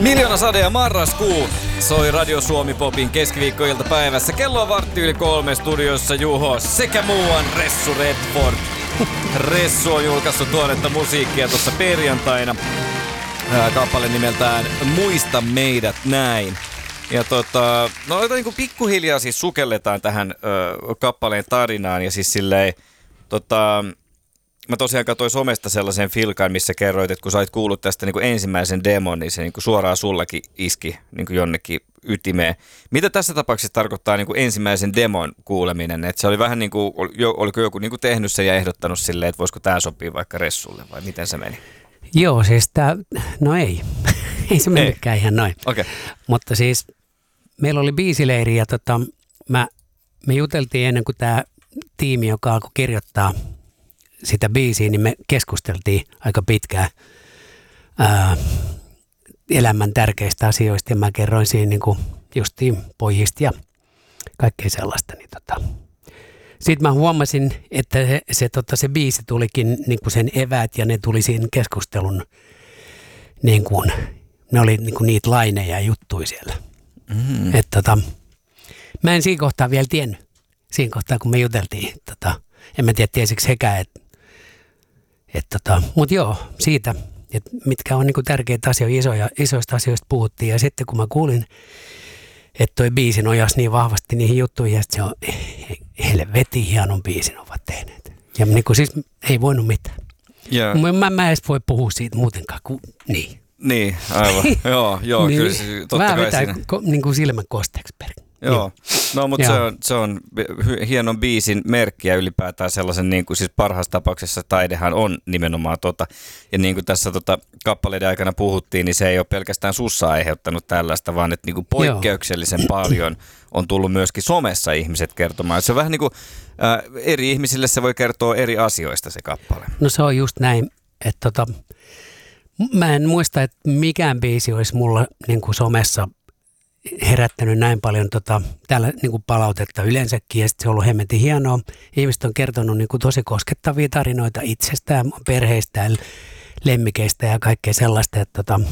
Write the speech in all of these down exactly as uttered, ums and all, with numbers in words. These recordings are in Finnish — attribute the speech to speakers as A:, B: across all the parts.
A: Miljoona sade ja marraskuu soi Radio Suomi Popin keskiviikkoiltapäivässä. Kello on vartti yli kolme, studiossa Juho sekä muuan Ressu Redford. Ressu on julkaissut tuoretta musiikkia tuossa perjantaina. Ää, kappale nimeltään Muista meidät näin. Ja tota, no niin kuin pikkuhiljaa siis sukelletaan tähän ö, kappaleen tarinaan ja siis silleen, tota, mä tosiaan katsoin somesta sellaisen filkan, missä kerroit, että kun sä olit kuullut tästä niin kuin ensimmäisen demon, niin se niin kuin suoraan sullakin iski niin kuin jonnekin ytimeen. Mitä tässä tapauksessa tarkoittaa niin kuin ensimmäisen demon kuuleminen? Että se oli vähän niin kuin, oliko joku niin kuin tehnyt sen ja ehdottanut silleen, että voisiko tämä sopia vaikka Ressulle vai miten se meni?
B: Joo, siis tää, no ei, ei se mennytkään ihan noin.
A: Okay.
B: Mutta siis meillä oli biisileiri ja tota, mä, me juteltiin ennen kuin tämä tiimi, joka alkoi kirjoittaa sitä biisiä, niin me keskusteltiin aika pitkään ää, elämän tärkeistä asioista ja mä kerroin siinä niin kuin justiin pojista ja kaikkea sellaista. Niin tota. Sitten mä huomasin, että se, se, tota, se biisi tulikin niin kuin sen eväät ja ne tuli siinä keskustelun, niin kuin, ne oli niin kuin niitä laineja ja juttuja siellä. Mm. Et, tota, mä en siinä kohtaa vielä tiennyt, siinä kohtaa kun me juteltiin. Tota, en mä tiedä, tiesikö hekään, että et, tota, mutta joo, siitä, että mitkä on niin kuin tärkeitä asioita, isoja, isoista asioista puhuttiin. Ja sitten kun mä kuulin, että toi biisi nojasi niin vahvasti niihin juttuihin, ja se on helvetin hienon biisin ovat tehneet. Ja niin kuin siis ei voinut mitään. Yeah. Mä, mä, mä edes voi puhua siitä muutenkaan kuin niin.
A: Niin, aivan. joo, joo,
B: niin,
A: kyllä se totta
B: kai
A: vetää
B: siinä. Ko, niin kuin silmän kosteeksi per.
A: Joo, no mutta se on, se on hienon biisin merkki ja ylipäätään sellaisen, niin kuin siis parhaassa tapauksessa taidehan on nimenomaan tota. Ja niin kuin tässä tota, kappaleiden aikana puhuttiin, niin se ei ole pelkästään sussa aiheuttanut tällaista, vaan että niin kuin poikkeuksellisen Joo. paljon on tullut myöskin somessa ihmiset kertomaan. Se on vähän niin kuin äh, eri ihmisille se voi kertoa eri asioista se kappale.
B: No se on just näin, että tota, mä en muista, että mikään biisi olisi mulla niin kuin somessa herättänyt näin paljon tota, täällä niin kuin palautetta yleensäkin ja sitten se on ollut hemmetin hienoa. Ihmiset on kertonut niin kuin tosi koskettavia tarinoita itsestään, perheistään, lemmikeistä ja kaikkea sellaista. Että, tota,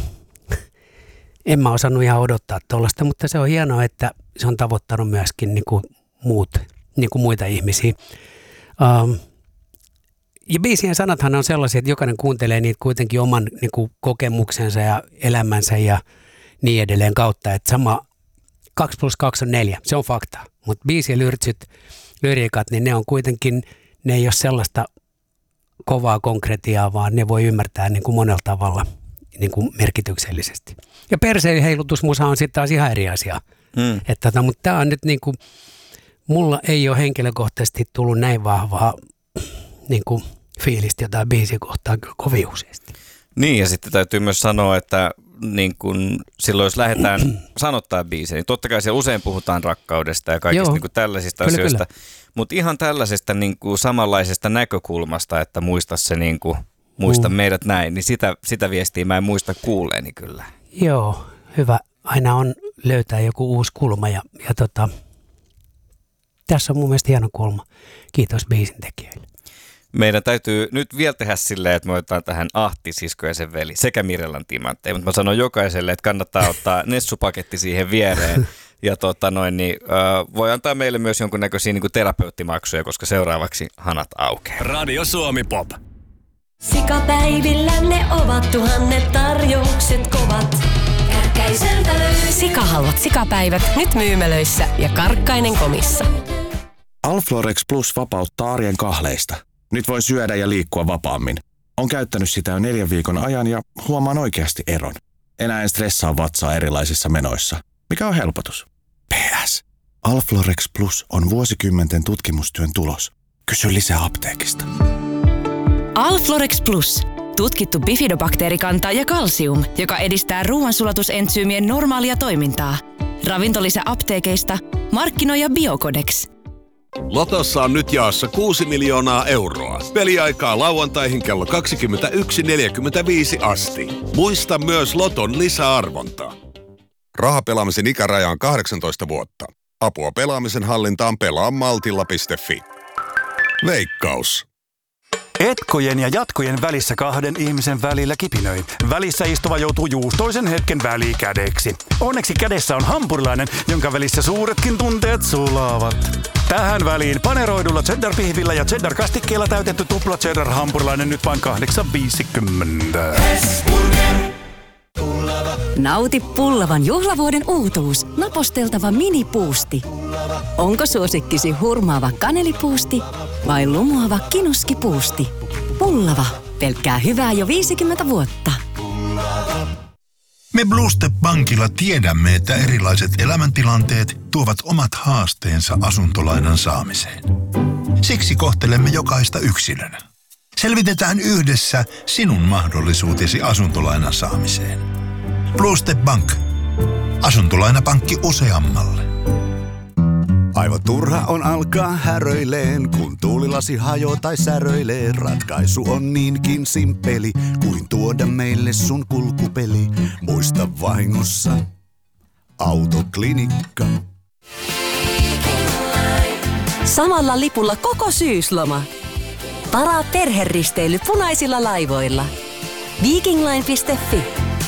B: en mä osannut ihan odottaa tuollaista, mutta se on hienoa, että se on tavoittanut myöskin niin kuin muut, niin kuin muita ihmisiä. Um, ja biisien sanathan on sellaisia, että jokainen kuuntelee niitä kuitenkin oman niin kuin kokemuksensa ja elämänsä ja niin edelleen kautta, että sama kaksi plus kaksi on neljä, se on fakta. Mutta biisien lyrtsyt, lyriikat, niin ne on kuitenkin, ne ei ole sellaista kovaa konkretiaa, vaan ne voi ymmärtää niin kuin monella tavalla niin kuin merkityksellisesti. Ja perseen heilutusmusa on sitten taas ihan eri asia. Mm. Että, mutta tämä on nyt niin kuin, mulla ei ole henkilökohtaisesti tullut näin vahvaa niin kuin fiilistä jotain biisiä kohtaan kovin useasti.
A: Niin ja sitten täytyy myös sanoa, että niin kun silloin jos lähdetään sanottaa biisejä, niin totta kai siellä usein puhutaan rakkaudesta ja kaikista niin kuin tällaisista kyllä, asioista, mutta ihan tällaisesta niin kuin samanlaisesta näkökulmasta, että muista se niin kuin, muista mm. meidät näin, niin sitä, sitä viestiä mä en muista kuulleeni kyllä.
B: Joo, hyvä. Aina on löytää joku uusi kulma ja, ja tota, tässä on mun mielestä hieno kulma. Kiitos biisin tekijöille.
A: Meidän täytyy nyt vielä tehdä silleen, että me otetaan tähän Ahti, sisko ja sen veli sekä Mirellan timantteja, mutta mä sanon jokaiselle, että kannattaa ottaa Nessu-paketti siihen viereen ja tota noin, niin, äh, voi antaa meille myös jonkunnäköisiä niin kuin terapeuttimaksuja, koska seuraavaksi hanat aukeaa.
C: Radio Suomi Pop.
D: Sikapäivillä ne ovat tuhannet tarjoukset kovat. Kärkkäiseltä löytyy.
E: Sikahalvat sikapäivät nyt myymälöissä ja Karkkainen komissa.
F: Alflorex Plus vapauttaa arjen kahleista. Nyt voi syödä ja liikkua vapaammin. On käyttänyt sitä jo neljän viikon ajan ja huomaan oikeasti eron. Enää en stressaa vatsaa erilaisissa menoissa, mikä on helpotus. P S. Alflorex Plus on vuosikymmenten tutkimustyön tulos. Kysy lisää apteekista.
E: Alflorex Plus. Tutkittu bifidobakteerikanta ja kalsium, joka edistää ruoansulatusentsyymien normaalia toimintaa. Ravintolisä apteekeista. Markkinoija Biocodex.
C: Lotossa on nyt jaossa kuusi miljoonaa euroa. Peliaikaa lauantaihin kello kaksikymmentäyksi neljäkymmentäviisi asti. Muista myös Loton lisäarvonta. Rahapelaamisen ikäraja on kahdeksantoista vuotta. Apua pelaamisen hallintaan pelaa maltilla piste fi. Veikkaus.
G: Etkojen ja jatkojen välissä kahden ihmisen välillä kipinöin. Välissä istuva joutuu juustoisen hetken välikädeksi. Onneksi kädessä on hampurilainen, jonka välissä suuretkin tunteet sulaavat. Tähän väliin paneroidulla cheddar-pihvillä ja cheddar-kastikkeella täytetty tupla cheddar-hampurilainen nyt vain kahdeksan viisikymmentä.
H: Nauti pullavan juhlavuoden uutuus. Naposteltava minipuusti. Onko suosikkisi hurmaava kanelipuusti vai lumoava kinuskipuusti? Pullava. Pelkkää hyvää jo viisikymmentä vuotta.
I: Me Blue Step Bankilla tiedämme, että erilaiset elämäntilanteet tuovat omat haasteensa asuntolainan saamiseen. Siksi kohtelemme jokaista yksilönä. Selvitetään yhdessä sinun mahdollisuutesi asuntolainan saamiseen. Blue Step Bank. Asuntolainapankki useammalle.
J: Aivan turha on alkaa häröileen, kun tuulilasi hajoo tai säröilee. Ratkaisu on niinkin simppeli, kuin tuoda meille sun kulkupeli. Muista vahingossa Autoklinikka.
H: Samalla lipulla koko syysloma. Varaa perheristeily punaisilla laivoilla. Vikingline piste fi.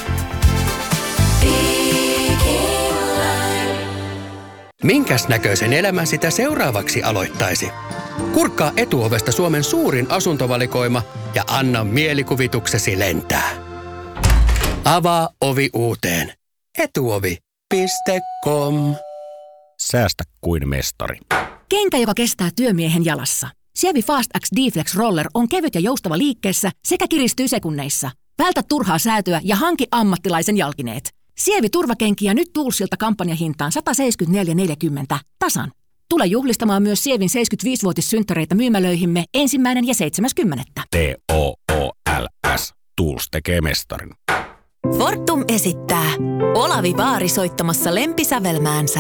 K: Minkäs näköisen elämän sitä seuraavaksi aloittaisi? Kurkkaa Etuovesta Suomen suurin asuntovalikoima ja anna mielikuvituksesi lentää. Avaa ovi uuteen. etuovi piste com.
L: Säästä kuin mestari.
M: Kenkä, joka kestää työmiehen jalassa. Sievi Fast X D-Flex Roller on kevyt ja joustava liikkeessä sekä kiristyy sekunneissa. Vältä turhaa säätöä ja hanki ammattilaisen jalkineet. Sievi turvakenkiä nyt Toolsilta kampanjahintaan sata seitsemänkymmentäneljä neljäkymmentä tasan. Tule juhlistamaan myös Sievin seitsemänkymmentäviisivuotissynttäreitä myymälöihimme ensimmäinen ja seitsemäs kymmenettä.
L: T O O L S. Tools tekee mestarin.
E: Fortum esittää Olavi Baari soittamassa lempisävelmäänsä.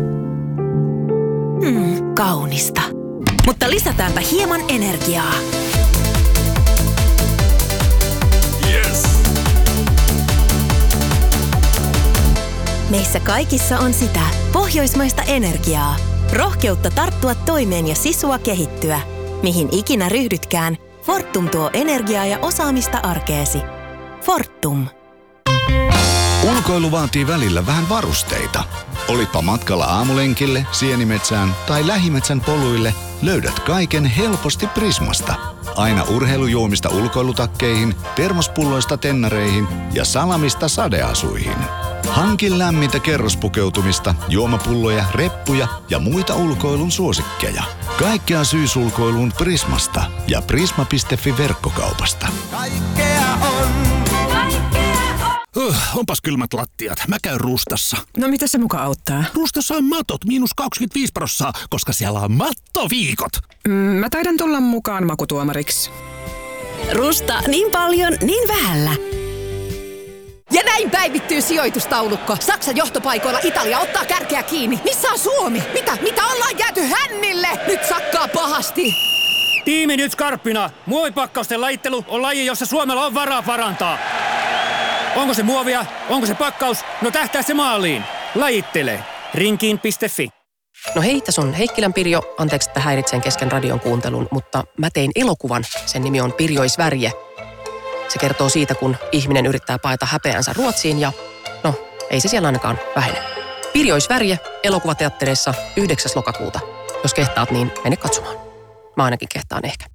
E: Hmm, kaunista. Mutta lisätäänpä hieman energiaa.
C: Yes!
E: Meissä kaikissa on sitä pohjoismaista energiaa. Rohkeutta tarttua toimeen ja sisua kehittyä. Mihin ikinä ryhdytkään, Fortum tuo energiaa ja osaamista arkeesi. Fortum.
N: Ulkoilu vaatii välillä vähän varusteita. Olipa matkalla aamulenkille, sienimetsään tai lähimetsän poluille, löydät kaiken helposti Prismasta. Aina urheilujuomista ulkoilutakkeihin, termospulloista tennareihin ja salamista sadeasuihin. Hankin lämmintä kerrospukeutumista, juomapulloja, reppuja ja muita ulkoilun suosikkeja. Kaikkea syysulkoiluun Prismasta ja prisma piste fi verkkokaupasta.
O: Kaikkea on.
P: Uh, onpas kylmät lattiat. Mä käyn Rustassa.
Q: No mitä se muka auttaa?
P: Rustassa on matot, miinus kaksikymmentäviisi prosenttia, koska siellä on mattoviikot.
Q: Mm, mä taidan tulla mukaan makutuomariksi.
E: Rusta niin paljon, niin vähällä.
M: Ja näin päivittyy sijoitustaulukko. Saksan johtopaikoilla Italia ottaa kärkeä kiinni. Missä on Suomi? Mitä? Mitä ollaan jääty hännille? Nyt sakkaa pahasti.
R: Tiimi nyt skarppina. Muovipakkausten lajittelu on laji, jossa Suomella on varaa parantaa. Onko se muovia? Onko se pakkaus? No tähtää se maaliin. Lajittele. Rinkiin piste fi.
S: No hei, tässä on Heikkilän Pirjo. Anteeksi, että häiritsen kesken radion kuuntelun, mutta mä tein elokuvan. Sen nimi on Pirjoisvärje. Se kertoo siitä, kun ihminen yrittää paeta häpeänsä Ruotsiin ja no, ei se siellä ainakaan vähene. Pirjoisvärje elokuvateattereissa yhdeksäs lokakuuta. Jos kehtaat, niin mene katsomaan. Mä ainakin kehtaan ehkä.